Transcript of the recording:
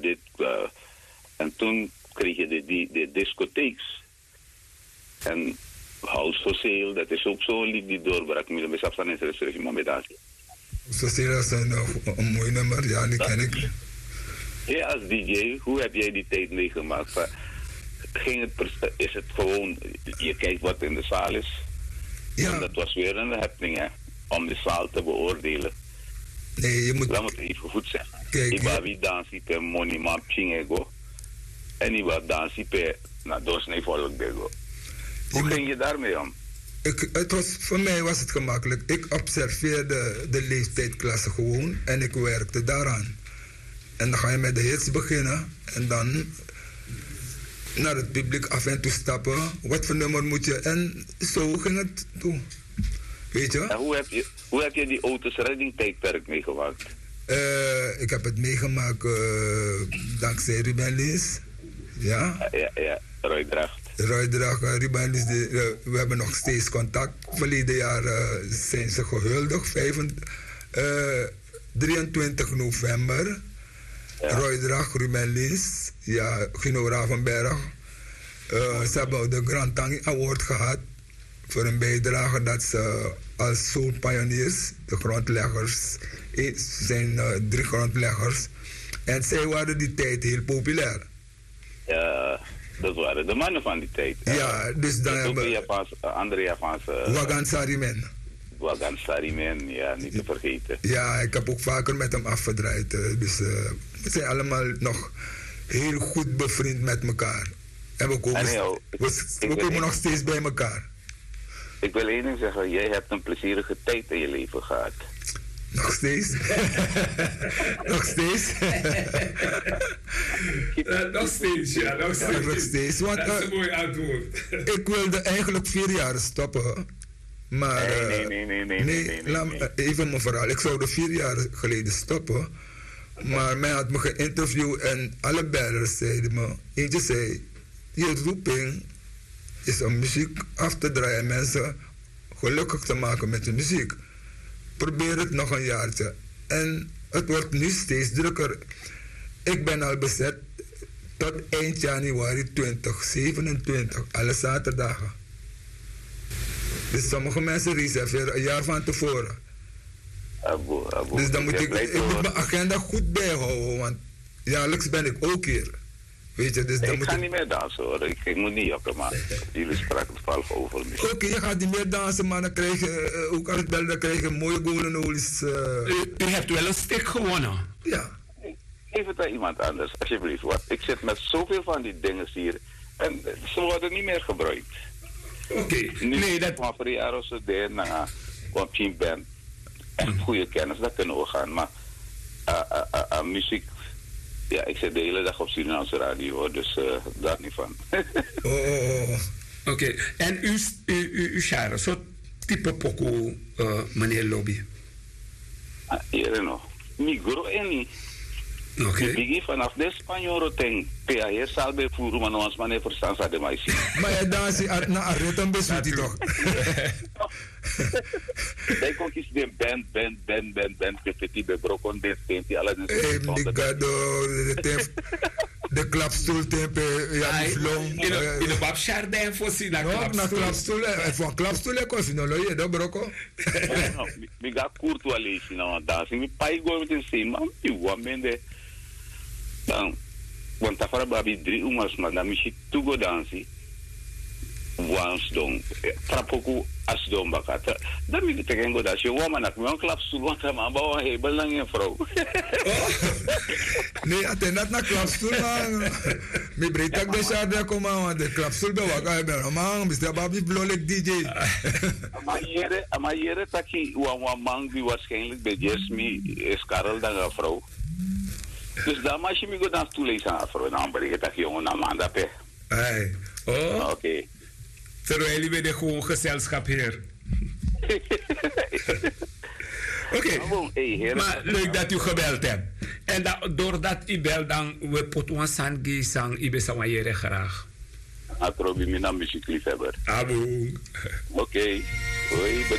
dit. En toen kreeg je de discotheeks. En House for Sale, dat is ook zo'n lied die doorbrak. Ik moet besef van in de reserve, maar met dat. Sosira is een mooi nummer, ja, die ken ik. Ja, als DJ, hoe heb jij die tijd meegemaakt? Is het gewoon, je kijkt wat in de zaal is? Ja. En dat was weer een happening, hè? Om de zaal te beoordelen. Nee, je moet... Laat me het even goed zeggen. Kijk, ik was wie dansen per money man chingego. En ik was dansen per, nou, doorsnee volk bego. Hoe ging je daarmee om? Voor mij was het gemakkelijk. Ik observeerde de leeftijdsklasse gewoon en ik werkte daaraan. En dan ga je met de hits beginnen en dan naar het publiek af en toe stappen. Wat voor nummer moet je? En zo ging het toe. Weet je? En hoe heb je die auto's redding tijdperk meegemaakt? Ik heb het meegemaakt dankzij Ruben Lees. Ja? Ja. Roy Dracht, Ruben Lees, we hebben nog steeds contact. Verleden jaar zijn ze gehuldigd. 23 november. Ja. Roy Dracht, Ruben Lees, ja, Gino Ravenberg. Ze hebben de Grand Tangi Award gehad voor een bijdrage dat ze als soul pioneers, de grondleggers, zijn 3 grondleggers. En zij waren die tijd heel populair. Ja, dat waren de mannen van die tijd. Ja, dus dan hebben we... Andere Japanse... Wagan Sarimen. Wagan Sarimen, ja, niet te vergeten. Ja, ik heb ook vaker met hem afgedraaid. Dus we zijn allemaal nog heel goed bevriend met elkaar. En we komen nog steeds bij elkaar. Ik wil één ding zeggen, jij hebt een plezierige tijd in je leven gehad. Nog steeds? Nog steeds? Nog steeds, ja, nog steeds. Nog steeds. Want, dat is een mooi antwoord. Ik wilde eigenlijk 4 jaar stoppen. Maar, nee. Even mijn verhaal. Ik zou er 4 jaar geleden stoppen. Maar men had me geïnterviewd en alle bellers zeiden me... Eentje zei, je roeping is om muziek af te draaien en mensen gelukkig te maken met de muziek. Probeer het nog een jaartje. En het wordt nu steeds drukker. Ik ben al bezet tot eind januari 2027, alle zaterdagen. Dus sommige mensen reserveren een jaar van tevoren. Abu. Dus dan moet ik moet mijn agenda goed bijhouden, want jaarlijks ben ik ook hier. Weet je, dus dan ik ga niet meer dansen hoor, ik moet niet jokken, maar jullie spraken toevallig over me. Oké, je gaat niet meer dansen, maar dan krijg je, ook als het bel, dan krijg je mooie golden olies. U hebt wel een stuk gewonnen. Ja. Geef het aan iemand anders, alsjeblieft. Want ik zit met zoveel van die dingen hier en ze worden niet meer gebruikt. Oké. Nee, dat... Maar voor jaren of zo, want je bent echt goede kennis, dat kunnen we gaan. Maar muziek, ja, ik zit de hele dag op Surinaamse radio, hoor, dus daar niet van. Oké. En u Shara, soort type pokoe, meneer Lobby? Hier nog. Migro en niet. Oké. Ik vanaf de Spanjoro ten PAE zal bij voeren, maar ons man heeft verstand van de meisje. Maar je danst naar Arreton bezoekt toch? Hij komt iets de band, petit de brokon, dit, die alle de klapstoel tempe, ja, die vlong. In de babjardijn voorzien naar klapstoel. Voor klapstoel, ik kon vinden, je dat broko. Ik ga kort wel lezen, nou, dansen. Ik paai go met een zin, man. Je wat minder. Dan, want daar waren babi 3 umas, maar dan moet je toe go dansen. Wans dong, trapoku as dong bakata. Dan moet je tegen go dansen. Je man, ik wil een klapstoel, want hij man bouwen heel belangrijk vrouw. Nee, attendat naar klapstoel, man. Mi breetak de charde komen, want de klapstoel bij wakker hebben. Man, Mr. Babi Blolek DJ. Maar hier taki wan man die waarschijnlijk bij Jasmine is Karel dan een vrouw. Dus dan mag je me go dan toelezen aan vrouw. Dan ben ik dat jongen naar man dat hey. Oh. Oké. Terwijl jullie bij de gewoon gezelschap hier. Oké. Maar leuk dat u gebeld hebt. En doordat u belt, dan we potuan sangi sang ibe sawayere graag. Atrobi mina muziekliefhebber. Aboe. Oké. Hoi.